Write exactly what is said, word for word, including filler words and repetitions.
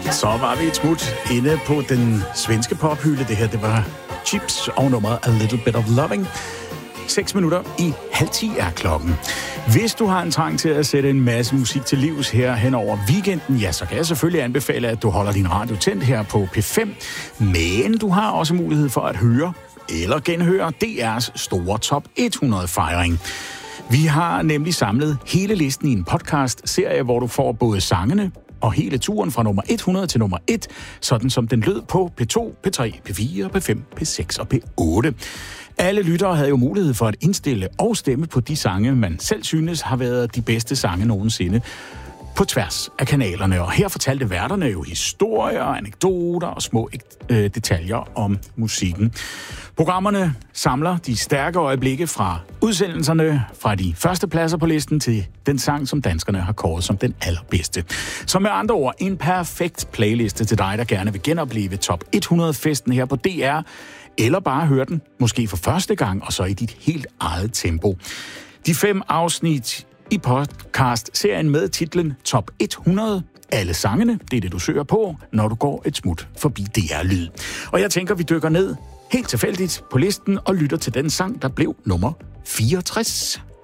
Så var vi et smut inde på den svenske pophylde. Det her, det var Chips og nummeret A Little Bit of Loving. Seks minutter i halv ti er klokken. Hvis du har en trang til at sætte en masse musik til livs her hen over weekenden, ja, så kan jeg selvfølgelig anbefale, at du holder din radio tændt her på P fem. Men du har også mulighed for at høre eller genhøre D R's store top hundrede-fejring. Vi har nemlig samlet hele listen i en podcast-serie, hvor du får både sangene og hele turen fra nummer hundrede til nummer et, sådan som den lød på P to, P tre, P fire, P fem, P seks og P otte. Alle lyttere havde jo mulighed for at indstille og stemme på de sange, man selv synes har været de bedste sange nogensinde på tværs af kanalerne. Og her fortalte værterne jo historier, anekdoter og små øh, detaljer om musikken. Programmerne samler de stærke øjeblikke fra udsendelserne, fra de første pladser på listen til den sang, som danskerne har kåret som den allerbedste. Så med andre ord, en perfekt playliste til dig, der gerne vil genopleve top hundrede-festen her på D R, eller bare høre den, måske for første gang, og så i dit helt eget tempo. De fem afsnit i podcast-serien med titlen Top hundrede. Alle sangene, det er det, du søger på, når du går et smut forbi D R-lyd. Og jeg tænker, vi dykker ned helt tilfældigt på listen og lytter til den sang, der blev nummer fireogtres.